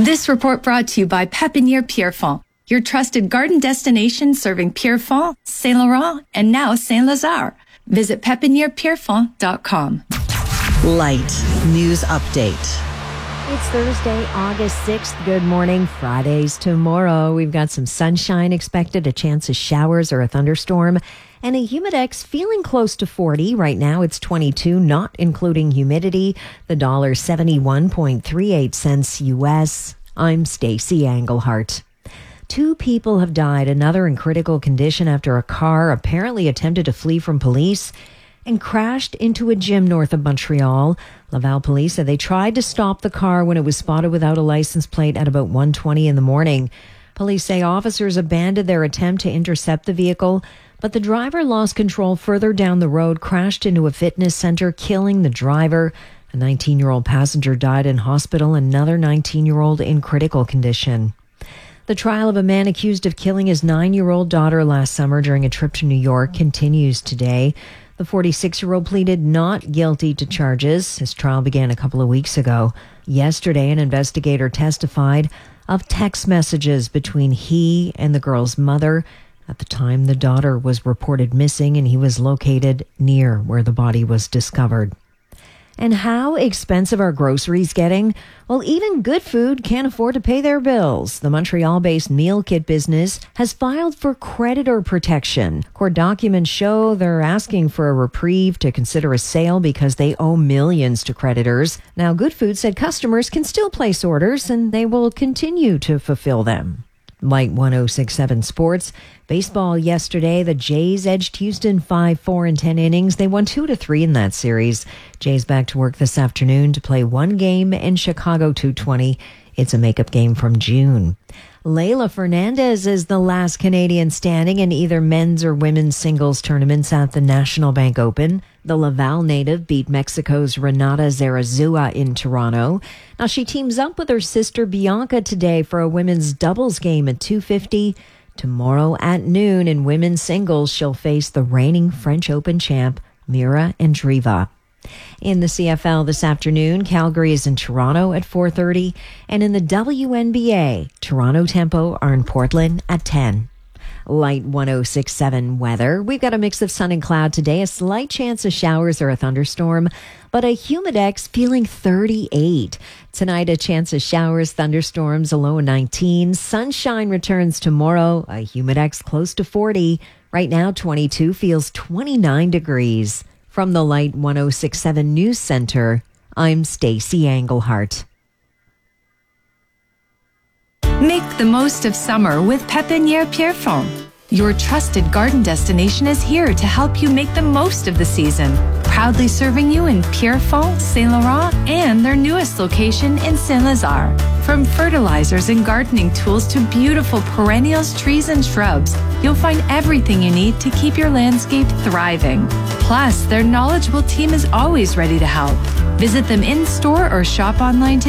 This report brought to you by Pépinière Pierrefonds, your trusted garden destination serving Pierrefonds, Saint Laurent, and now Saint Lazare. Visit pépinièrepierrefonds.com. Light News Update. It's Thursday, August 6th. Good morning. Friday's tomorrow. We've got some sunshine expected, a chance of showers or a thunderstorm, and a humidex feeling close to 40. Right now it's 22, not including humidity. The dollar 71.38 cents U.S. I'm Stacey Englehart. 2 people have died, another in critical condition after a car apparently attempted to flee from police and crashed into a gym north of Montreal. Laval police said they tried to stop the car when it was spotted without a license plate at about 1:20 in the morning. Police say officers abandoned their attempt to intercept the vehicle, but the driver lost control further down the road, crashed into a fitness center, killing the driver. A 19-year-old passenger died in hospital, another 19-year-old in critical condition. The trial of a man accused of killing his 9-year-old daughter last summer during a trip to New York continues today. The 46-year-old pleaded not guilty to charges. His trial began a couple of weeks ago. Yesterday, an investigator testified of text messages between he and the girl's mother. At the time, the daughter was reported missing and he was located near where the body was discovered. And how expensive are groceries getting? Well, even Good Food can't afford to pay their bills. The Montreal-based meal kit business has filed for creditor protection. Court documents show they're asking for a reprieve to consider a sale because they owe millions to creditors. Now, Good Food said customers can still place orders and they will continue to fulfill them. Light 106.7 Sports. Baseball yesterday, the Jays edged Houston 5-4 in 10 innings. They won 2-3 in that series. Jays back to work this afternoon to play one game in Chicago 2:20. It's a makeup game from June. Leylah Fernandez is the last Canadian standing in either men's or women's singles tournaments at the National Bank Open. The Laval native beat Mexico's Renata Zarazua in Toronto. Now she teams up with her sister Bianca today for a women's doubles game at 2:50. Tomorrow at noon in women's singles, she'll face the reigning French Open champ Mira Andreeva. In the CFL this afternoon, Calgary is in Toronto at 4:30, and in the WNBA, Toronto Tempo are in Portland at 10. Light 106.7 weather. We've got a mix of sun and cloud today, a slight chance of showers or a thunderstorm, but a humidex feeling 38. Tonight, a chance of showers, thunderstorms, a low of 19. Sunshine returns tomorrow, a humidex close to 40. Right now, 22 feels 29 degrees. From the Light 106.7 News Center, I'm Stacey Englehart. Make the most of summer with Pépinière Pierrefonds. Your trusted garden destination is here to help you make the most of the season. Proudly serving you in Pierrefonds, Saint Laurent, and their newest location in Saint Lazare. From fertilizers and gardening tools to beautiful perennials, trees, and shrubs, you'll find everything you need to keep your landscape thriving. Plus, their knowledgeable team is always ready to help. Visit them in store or shop online today.